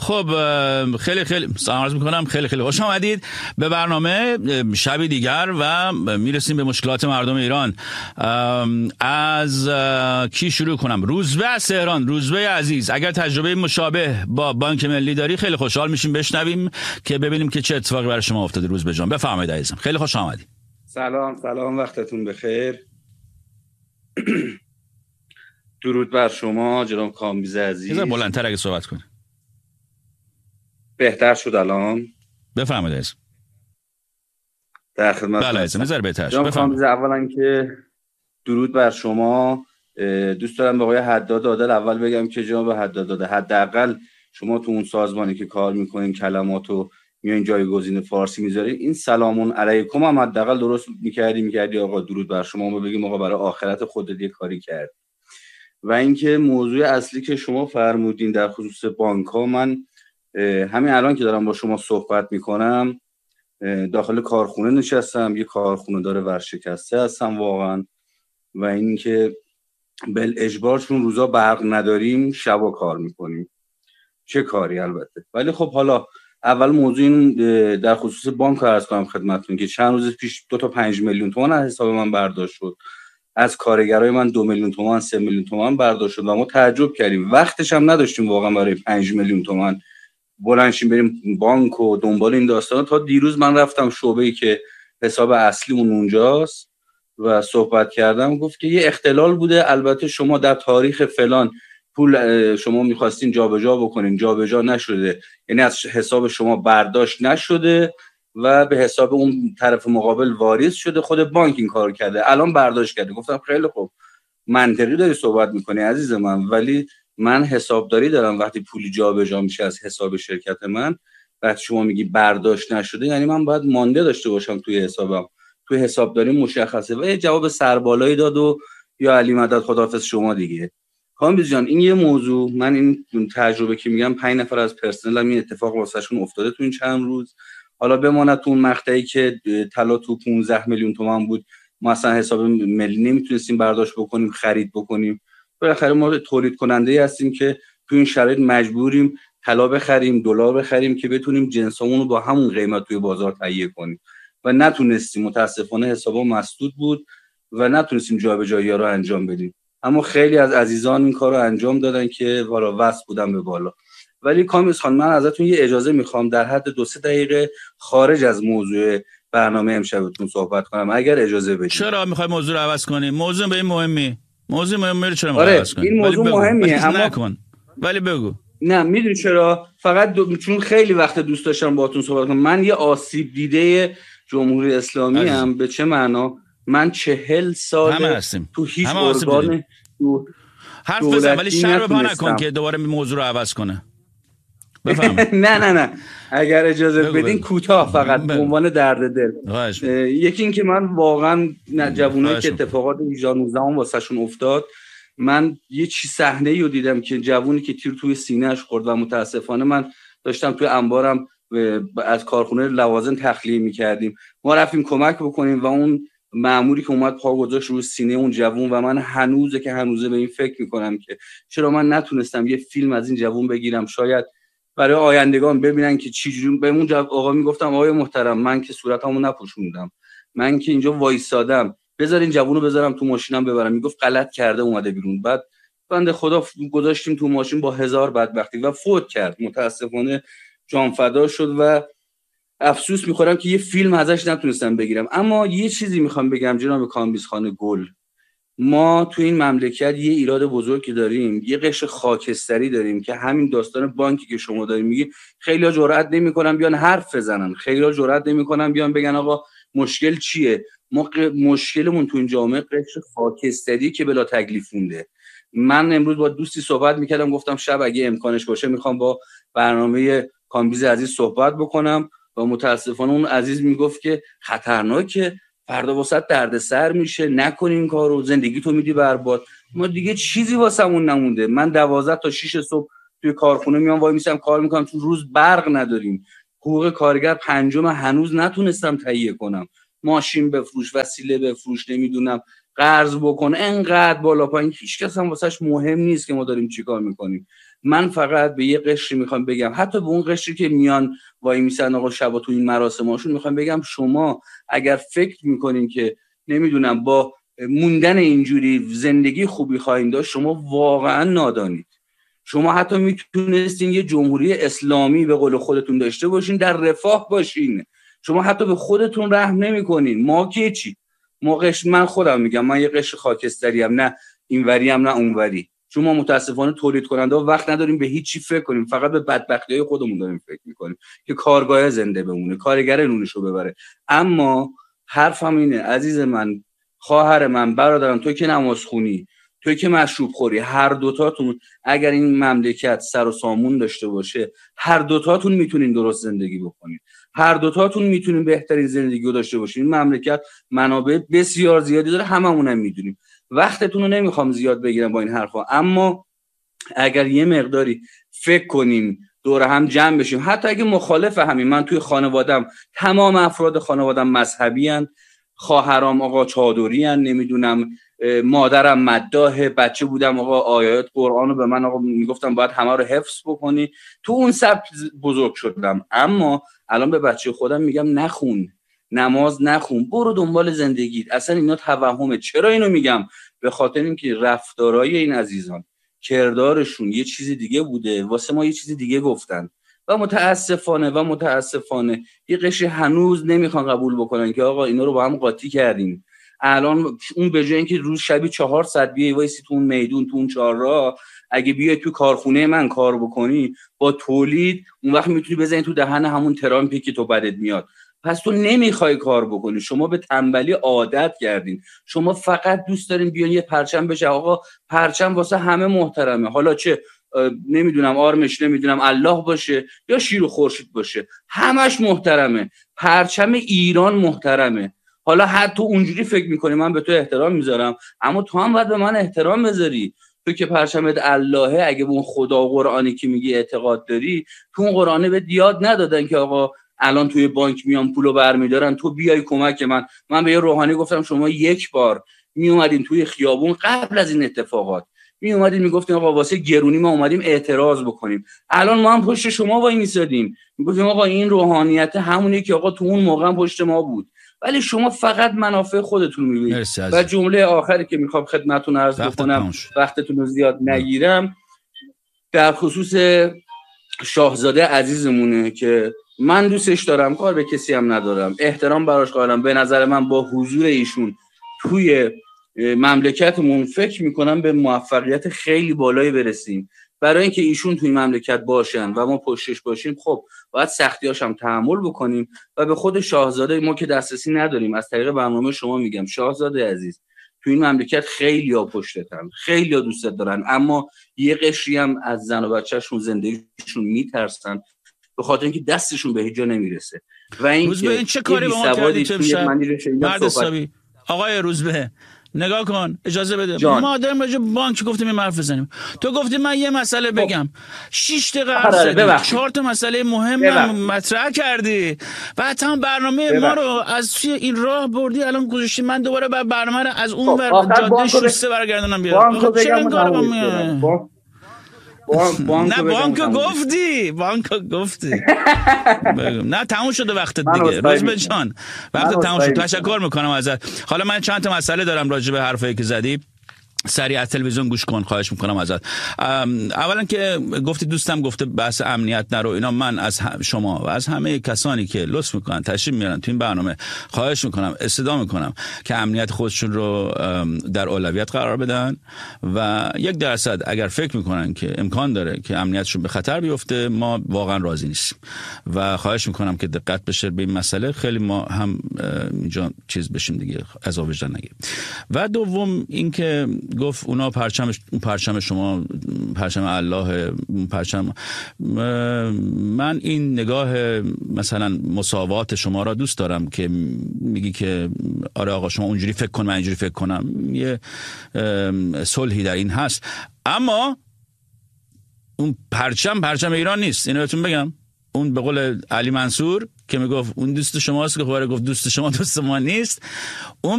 خب خیلی سلام عرض میکنم، خیلی خوش آمدید به برنامه شبی دیگر و میرسیم به مشکلات مردم ایران. از کی شروع کنم؟ روزبه از تهران. روزبه عزیز، اگر تجربه مشابه با بانک ملی داری خیلی خوشحال میشیم بشنویم که ببینیم که چه اتفاقی برای شما افتاده. روزبه جان بفرمایید عزیزم، خیلی خوش آمدید. سلام، وقتتون بخیر. درود بر شما جناب کامبیز عزیز. یه بلندتر اگه صحبت کنی. بهتر شد الان؟ بفرمایید عزیزم. در خدمت. بله عزیزم، نظر بهتر شد. جناب کامبیز، اولا که درود بر شما. دوست دارم به آقای حداد عادل اول بگم که جناب حداد عادل، حداقل شما تو اون سازمانی که کار میکنین کلماتو میان جایگزین فارسی میذارین، این سلامون علیکم هم حداقل درست میکردی آقا درود بر شما، ما بگیم آقا برای آخرت خودت یه کاری کرد. و اینکه موضوع اصلی که شما فرمودین در خصوص بانک ها، من همین الان که دارم با شما صحبت میکنم داخل کارخونه نشستم، یه کارخونه داره ورشکسته هستم واقعا. و اینکه بل اجبار چون روزا برق نداریم شبا کار میکنیم، چه کاری البته. ولی خب حالا اول موضوع این در خصوص بانک عرض کنم خدمتتون که چند روز پیش 2 تا 5 میلیون تومان از حساب من برداشت شد، از کارگرای من 2 میلیون تومان 3 میلیون تومان برداشت شد و ما تعجب کردیم. وقتش هم نداشتیم واقعا برای 5 میلیون تومان بلنشیم بریم بانک و دنبال این داستانا. تا دیروز من رفتم شعبه‌ای که حساب اصلیمون اونجاست و صحبت کردم، گفت که یه اختلال بوده، البته شما در تاریخ فلان پول شما می‌خواستین جابجا بکنین، جابجا نشده، یعنی از حساب شما برداشت نشده و به حساب اون طرف مقابل واریز شده، خود بانک این کار کرده الان برداشت کرده. گفتم خیلی خوب، منطقی داری صحبت می‌کنی عزیز من، ولی من حسابداری دارم. وقتی پولی جابجا میشه از حساب شرکت من، وقتی شما میگی برداشت نشده، یعنی من باید مانده داشته باشم توی حسابم، توی حسابداری مشخصه. و یه جواب سربالایی داد و یا علی مدد خداحافظ شما دیگه. کامبیز جان، این یه موضوع، من این تجربه که میگم 5 نفر از پرسنلم این اتفاق واسهشون افتاده تو این چند روز. حالا بماند تو اون مقطعی که طلا تو 15 میلیون تومان بود، ما اصلا حساب ملی نمیتونستیم برداشت بکنیم، خرید بکنیم. بالاخره ما تولید کننده هستیم که تو این شرایط مجبوریم طلا بخریم، دلار بخریم که بتونیم جنسامون رو با همون قیمت توی بازار تهیه کنیم و نتونستیم. متاسفانه حسابا مسدود بود و نتونستیم جابجایی‌ها رو انجام بدیم. اما خیلی از عزیزان این کار رو انجام دادن که والا وصل بودن به بالا. ولی کامبیز خان، من ازتون یه اجازه میخوام در حد 2-3 دقیقه خارج از موضوع برنامه امشبتون صحبت کنم اگر اجازه بدید. چرا میخوای موضوع رو عوض کنی؟ موضوع به این مهمی. موضوع مهمی رو چرا میخوای عوض کنی؟ این موضوع مهمیه اما نکن. ولی بگو. نه میدونی چرا؟ فقط چون خیلی وقت دوست داشتم باهاتون صحبت کنم. من یه آسیب دیده جمهوری اسلامی هم. به چه معنا؟ من 40 سال تو هیچ ارگان حرف بزن ولی شر بپا نکن که دوباره موضوع رو عوض کنه. بفهم. نه اگر اجازه بدین کوتاه فقط به عنوان درد دل. یکی این که من واقعا جوونایی که اتفاقات 18 واسهشون افتاد، من یه صحنه‌ای رو دیدم که جوونی که تیر توی سینه‌اش خورد و متاسفانه من داشتم توی انبارم از کارخونه لوازم تخلیه می‌کردیم، ما رفتیم کمک بکنیم و اون مأموری که اومد پا گذاشت روی سینه اون جوون و من هنوزه به این فکر می‌کنم که چرا من نتونستم یه فیلم از این جوون بگیرم، شاید برای آیندگان ببینن که چجوری. به اون آقا میگفتم آقای محترم، من که صورتمو نپوشوندم، من که اینجا وایسادم، بذارین جوونو بذارم تو ماشینم ببرم. میگفت غلط کرده اومده بیرون. بعد بنده خدا گذاشتیم تو ماشین با 1000 بدبختی و فوت کرد. متاسفانه جان فدا شد و افسوس میخورم که یه فیلم ازش نتونستم بگیرم. اما یه چیزی میخوام بگم جناب کامبیز خان گل، ما تو این مملکت یه ایراد بزرگی داریم، یه قشر خاکستری داریم که همین داستان بانکی که شما دارین میگی، خیلی‌ها جرئت نمی‌کنن بیان حرف بزنن، خیلی‌ها جرئت نمی‌کنن بیان بگن آقا مشکل چیه. ما مشکلمون تو این جامعه قشر خاکستری که بلا تکلیف مونده. من امروز با دوستی صحبت می‌کردم، گفتم شب اگه امکانش باشه می‌خوام با برنامه کامبیز عزیز صحبت بکنم و متاسفانه اون عزیز میگفت که خطرناکه، فردا واسط دردسر میشه، نکنی این کارو، زندگی تو میدی برباد. ما دیگه چیزی واسمون نمونده. من 12 تا 6 صبح توی کارخونه میام وای میسم کار میکنم، تو روز برق نداریم، حقوق کارگر 5 هنوز نتونستم تهیه کنم، ماشین بفروش، وسیله بفروش، نمیدونم قرض بکن، انقدر بالا پایین، هیچ کس هم واسش مهم نیست که ما داریم چیکار میکنیم. من فقط به یه قشری میخوام بگم، حتی به اون قشری که میان وای میسن آقا شبا تو این مراسماشون، میخوام بگم شما اگر فکر میکنین که نمیدونم با موندن اینجوری زندگی خوبی خواهید داشت، شما واقعا نادانید. شما حتی میتونستین یه جمهوری اسلامی به قول خودتون داشته باشین، در رفاه باشین. شما حتی به خودتون رحم نمیکنین. ما که چی؟ ما قشر، من خودم میگم من یه قشر خاکستری ام، نه اینوری ام نه اونوری. چون ما متاسفانه تولید کننده ها وقت نداریم به هیچ چی فکر کنیم، فقط به بدبختی‌های خودمون داریم فکر میکنیم که کارگاه زنده بمونه، کارگر نونشو ببره. اما حرفم اینه عزیز من، خواهر من، برادرم، تو که نماز خونی، توی که مشروب خوری، هر دوتاتون اگر این مملکت سر و سامون داشته باشه، هر دوتاتون میتونین درست زندگی بکنین، هر دوتاتون میتونین بهترین زندگی رو داشته باشین. این مملکت منابع بسیار زیادی داره، هممونم میدونیم. وقتتون رو نمیخوام زیاد بگیرم با این حرفا، اما اگر یه مقداری فکر کنیم، دور هم جمع بشیم، حتی اگه مخالف همین، من توی خانوادم تمام افراد خانوادم مذهبی ان، خواهرام آقا چادری ان، نمیدونم مادرم مداح، بچه بودم آقا آیات قرآن رو به من آقا میگفتم باید همه رو حفظ بکنی، تو اون سبک بزرگ شدم. اما الان به بچه خودم میگم نخون، نماز نخون، برو دنبال زندگیت. اصلا اینا توهمه. چرا اینو میگم؟ به خاطر اینکه رفتارای این عزیزان، کردارشون یه چیز دیگه بوده، واسه ما یه چیز دیگه گفتن و متاسفانه یه قشر هنوز نمیخوان قبول بکنن که آقا اینا رو با هم قاطی کردیم. الان اون به جای اینکه روز شبی 4 ساعت بیای وایسی تو اون میدون، تو اون چهارراه، اگه بیای تو کارخونه من کار بکنی با تولید، اون وقت میتونی بزنی تو دهن همون ترامپی که تو بدت میاد. پس تو نمیخوای کار بکنی، شما به تنبلی عادت کردین. شما فقط دوست دارین بیان یه پرچم بشه. آقا پرچم واسه همه محترمه، حالا چه نمیدونم آرمش، نمیدونم الله باشه یا شیر و خورشید باشه، همش محترمه. پرچم ایران محترمه. حالا حتی اونجوری فکر میکنی من به تو احترام میذارم، اما تو هم باید به من احترام بذاری. تو که پرچمت اللهه، اگه به اون خدا و قرآنی که میگی اعتقاد داری، تو اون قرآنه به یاد ندادن که آقا الان توی بانک میان پولو برمیدارن تو بیای کمک من به یه روحانی گفتم شما یک بار می اومدین توی خیابون قبل از این اتفاقات، می اومدین میگفتین آقا واسه گرونی ما اومدیم اعتراض بکنیم، الان ما هم پشت شما وای میسادیم میگفتیم آقا این روحانیت همونی که آقا تو اون موقع پشت ما بود. ولی شما فقط منافع خودتون میبینید. و جمله آخری که میخوام خدمتتون عرض بکنم، وقتتون رو زیاد نگیرم، در خصوص شاهزاده عزیزمونه که من دوستش دارم، کار به کسی هم ندارم، احترام براش قائلم. به نظر من با حضور ایشون توی مملکتمون فکر میکنم به موفقیت خیلی بالایی برسیم. برای اینکه ایشون توی مملکت باشن و ما پشتش باشیم، خب باید سختیاش هم تحمل بکنیم و به خود شاهزاده ما که دسترسی نداریم، از طریق برنامه شما میگم شاهزاده عزیز، توی این مملکت خیلی‌ها پشتتن، خیلی‌ها دوستت دارن، اما یه قشری هم از زن و بچه‌شون زندگیشون میترسن به خاطر اینکه دستشون به هیچ جا نمیرسه. و این چه کاری با ما کردی مرد حسابی؟ آقای روزبه نگاه کن، اجازه بده. ما داریم راجع بانک گفتیم این حرف بزنیم، تو گفتی من یه مسئله بگم، 6 دقیقه حرف زدی، 4 تا مسئله مهم مطرح کردی و تمام برنامه ما رو از توی این راه بردی، الان گذاشتی من دوباره برنامه رو از اون ور جاده شسته برگردونم بیارم. چرا این کارو میکنی؟ نه بانکو گفتی نه تموم شده وقتت دیگه روزبه جان، وقتت تموم شد. تشکر میکنم ازت. حالا من چند تا مسئله دارم راجع به حرفایی که زدی، سریع از تلویزیون گوش کن خواهش میکنم ازت. اولا که گفتی دوستم گفته بحث امنیت نرو اینا، من از شما و از همه کسانی که لطف میکنن تشریف میارن تو این برنامه خواهش میکنم، استدعا میکنم که امنیت خودشون رو در اولویت قرار بدن و 1% اگر فکر میکنن که امکان داره که امنیتشون به خطر بیفته، ما واقعا راضی نیستیم و خواهش میکنم که دقت بشه به این مسئله، خیلی ما هم اینجا چیز بشیم دیگه، عذاب وجدان نگیریم. و دوم اینکه گفت اونا پرچم شما پرچم الله، پرچم من این نگاه مثلا مساوات شما را دوست دارم که میگی که آره آقا شما اونجوری فکر کن من اینجوری فکر کنم، یه صلحی در این هست، اما اون پرچم ایران نیست. اینو بهتون بگم، اون به قول علی منصور که میگفت اون دوست شماست که خبره گفت دوست شما دوست ما نیست، اون